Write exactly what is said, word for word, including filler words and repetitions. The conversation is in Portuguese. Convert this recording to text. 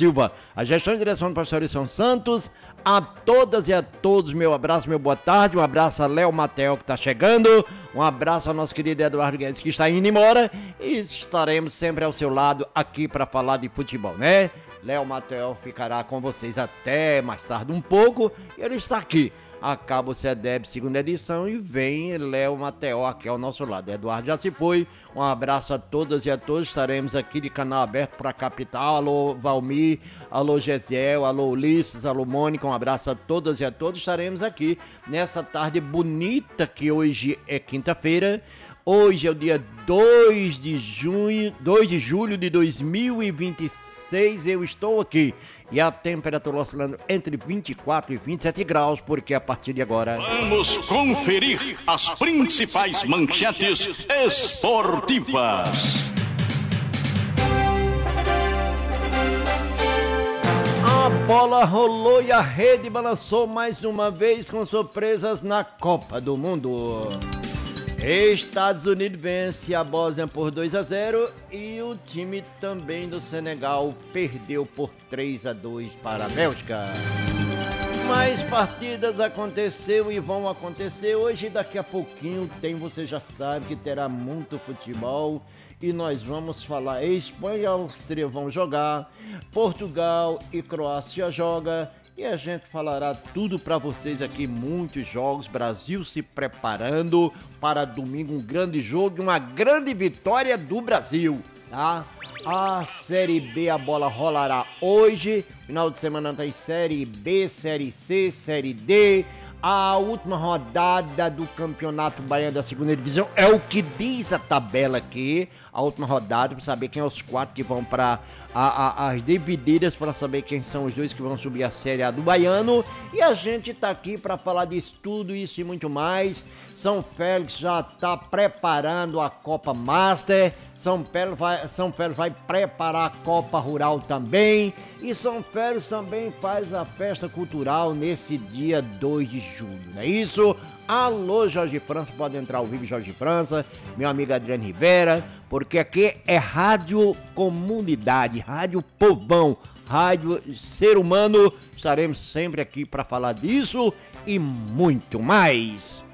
Silva. A gestão e direção do pastor São Santos. A todas e a todos, meu abraço, meu boa tarde. Um abraço a Léo Matel, que está chegando. Um abraço ao nosso querido Eduardo Guedes, que está indo embora. E estaremos sempre ao seu lado aqui para falar de futebol, né? Léo Matel ficará com vocês até mais tarde um pouco. E ele está aqui. Acaba o CEDEB segunda edição e vem Léo Mateó aqui ao nosso lado. Eduardo já se foi. Um abraço a todas e a todos. Estaremos aqui de canal aberto para a capital. Alô Valmir, alô Gesiel, alô Ulisses, alô Mônica. Um abraço a todas e a todos. Estaremos aqui nessa tarde bonita que hoje é quinta-feira. Hoje é o dia dois de junho, dois de julho de dois mil e vinte e seis. Eu estou aqui e a temperatura oscilando entre vinte e quatro e vinte e sete graus, porque a partir de agora vamos conferir as principais manchetes esportivas. A bola rolou e a rede balançou mais uma vez com surpresas na Copa do Mundo. Estados Unidos vence a Bósnia por dois a zero e o time também do Senegal perdeu por três a dois para a Bélgica. Mais partidas aconteceu e vão acontecer hoje. Daqui a pouquinho tem, você já sabe que terá muito futebol e nós vamos falar. Espanha e Áustria vão jogar, Portugal e Croácia jogam. E a gente falará tudo para vocês aqui, muitos jogos, Brasil se preparando para domingo, um grande jogo e uma grande vitória do Brasil, tá? A Série B, a bola rolará hoje, final de semana tem Série B, Série C, Série D, a última rodada do Campeonato Baiano da segunda Divisão, é o que diz a tabela aqui, a última rodada, para saber quem é os quatro que vão para as divididas, para saber quem são os dois que vão subir a Série A do Baiano, e a gente tá aqui para falar disso tudo, isso e muito mais. São Félix já tá preparando a Copa Master, São Félix vai, São Félix vai preparar a Copa Rural também, e São Félix também faz a festa cultural nesse dia dois de julho, não é isso? Alô, Jorge França, pode entrar ao vivo, Jorge França, meu amigo Adriano Rivera, porque aqui é Rádio Comunidade, Rádio Povão, Rádio Ser Humano. Estaremos sempre aqui para falar disso e muito mais.